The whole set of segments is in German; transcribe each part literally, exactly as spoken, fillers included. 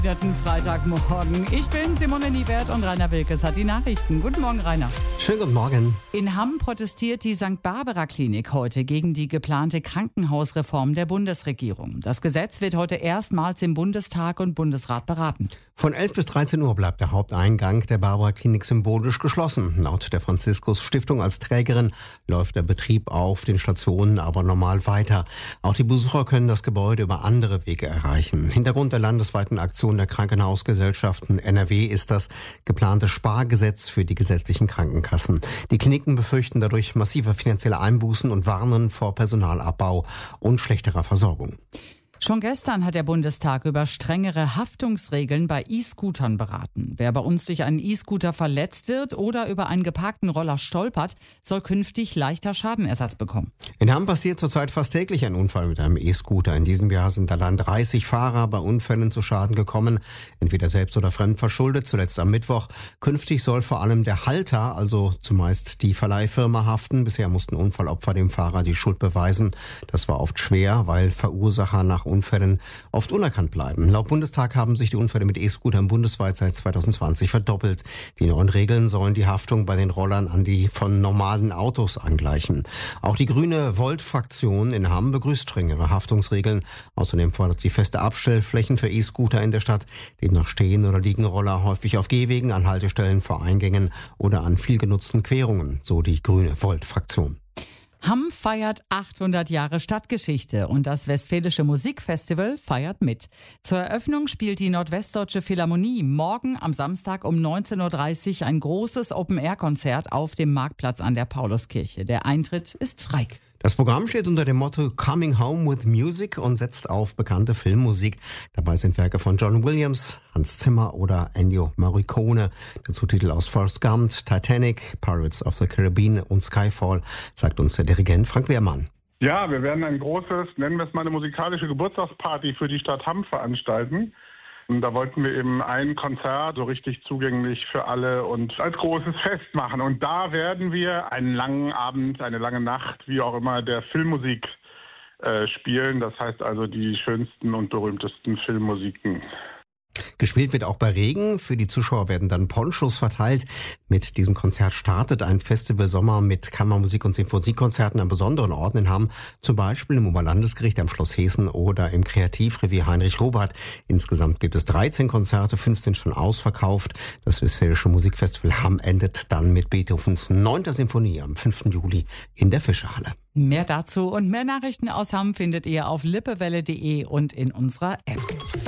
Freitagmorgen. Ich bin Simone Niewert und Rainer Wilkes hat die Nachrichten. Guten Morgen, Rainer. Schönen guten Morgen. In Hamm protestiert die Sankt Barbara Klinik heute gegen die geplante Krankenhausreform der Bundesregierung. Das Gesetz wird heute erstmals im Bundestag und Bundesrat beraten. Von elf bis dreizehn Uhr bleibt der Haupteingang der Barbara Klinik symbolisch geschlossen. Laut der Franziskus Stiftung als Trägerin läuft der Betrieb auf den Stationen aber normal weiter. Auch die Besucher können das Gebäude über andere Wege erreichen. Hintergrund der landesweiten Aktion der Krankenhausgesellschaften N R W ist das geplante Spargesetz für die gesetzlichen Krankenkassen. Die Kliniken befürchten dadurch massive finanzielle Einbußen und warnen vor Personalabbau und schlechterer Versorgung. Schon gestern hat der Bundestag über strengere Haftungsregeln bei E-Scootern beraten. Wer bei uns durch einen E-Scooter verletzt wird oder über einen geparkten Roller stolpert, soll künftig leichter Schadenersatz bekommen. In Hamm passiert zurzeit fast täglich ein Unfall mit einem E-Scooter. In diesem Jahr sind allein dreißig Fahrer bei Unfällen zu Schaden gekommen, entweder selbst oder fremd verschuldet, zuletzt am Mittwoch. Künftig soll vor allem der Halter, also zumeist die Verleihfirma, haften. Bisher mussten Unfallopfer dem Fahrer die Schuld beweisen. Das war oft schwer, weil Verursacher nach Unfällen oft unerkannt bleiben. Laut Bundestag haben sich die Unfälle mit E-Scootern bundesweit seit zwanzig zwanzig verdoppelt. Die neuen Regeln sollen die Haftung bei den Rollern an die von normalen Autos angleichen. Auch die grüne Volt-Fraktion in Hamm begrüßt strengere Haftungsregeln. Außerdem fordert sie feste Abstellflächen für E-Scooter in der Stadt. Demnach stehen oder liegen Roller häufig auf Gehwegen, an Haltestellen, vor Eingängen oder an viel genutzten Querungen, so die grüne Volt-Fraktion. Hamm feiert achthundert Jahre Stadtgeschichte und das Westfälische Musikfestival feiert mit. Zur Eröffnung spielt die Nordwestdeutsche Philharmonie morgen am Samstag um neunzehn Uhr dreißig ein großes Open-Air-Konzert auf dem Marktplatz an der Pauluskirche. Der Eintritt ist frei. Das Programm steht unter dem Motto Coming Home with Music und setzt auf bekannte Filmmusik. Dabei sind Werke von John Williams, Hans Zimmer oder Ennio Morricone. Dazu Titel aus Forrest Gump, Titanic, Pirates of the Caribbean und Skyfall, sagt uns der Dirigent Frank Wehrmann. Ja, wir werden ein großes, nennen wir es mal eine musikalische Geburtstagsparty für die Stadt Hamm veranstalten. Und da wollten wir eben ein Konzert so richtig zugänglich für alle und als großes Fest machen. Und da werden wir einen langen Abend, eine lange Nacht, wie auch immer, der Filmmusik äh, spielen. Das heißt also die schönsten und berühmtesten Filmmusiken. Gespielt wird auch bei Regen. Für die Zuschauer werden dann Ponchos verteilt. Mit diesem Konzert startet ein Festival Sommer mit Kammermusik und Sinfoniekonzerten an besonderen Orten in Hamm. Zum Beispiel im Oberlandesgericht am Schloss Heßen oder im Kreativrevier Heinrich Robert. Insgesamt gibt es dreizehn Konzerte, fünfzehn schon ausverkauft. Das Westfälische Musikfestival Hamm endet dann mit Beethovens neunter Sinfonie am fünften Juli in der Fischerhalle. Mehr dazu und mehr Nachrichten aus Hamm findet ihr auf lippewelle punkt de und in unserer App.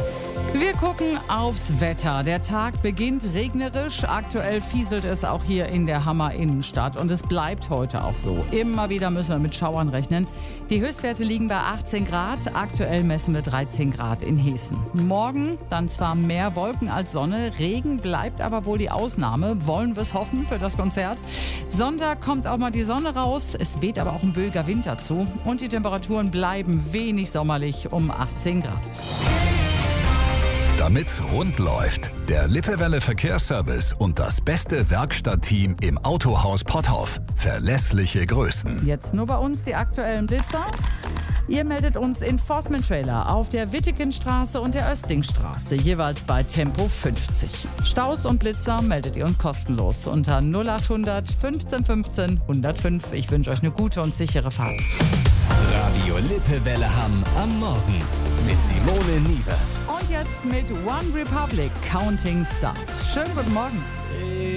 Wir gucken aufs Wetter. Der Tag beginnt regnerisch. Aktuell fieselt es auch hier in der Hammer Innenstadt. Und es bleibt heute auch so. Immer wieder müssen wir mit Schauern rechnen. Die Höchstwerte liegen bei achtzehn Grad. Aktuell messen wir dreizehn Grad in Heßen. Morgen dann zwar mehr Wolken als Sonne. Regen bleibt aber wohl die Ausnahme. Wollen wir es hoffen für das Konzert. Sonntag kommt auch mal die Sonne raus. Es weht aber auch ein böiger Wind dazu. Und die Temperaturen bleiben wenig sommerlich um achtzehn Grad. Damit's rund läuft, der Lippewelle Verkehrsservice und das beste Werkstattteam im Autohaus Potthoff. Verlässliche Größen. Jetzt nur bei uns die aktuellen Blitzer. Ihr meldet uns Enforcement Trailer auf der Wittekenstraße und der Östingstraße, jeweils bei Tempo fünfzig. Staus und Blitzer meldet ihr uns kostenlos unter null achthundert fünfzehn fünfzehn hundertfünf. Ich wünsche euch eine gute und sichere Fahrt. Radio Lippewelle Hamm am Morgen mit Simone Niewert. Und jetzt mit One Republic, Counting Stars. Schönen guten Morgen.